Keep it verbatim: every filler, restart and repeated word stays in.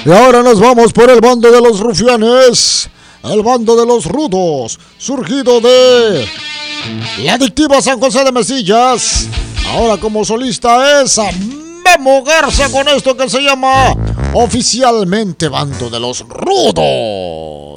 Y ahora nos vamos por el bando de los rufianes, el bando de los rudos, surgido de la adictiva San José de Mesillas. Ahora como solista es a Memo Garza con esto que se llama oficialmente Bando de los Rudos.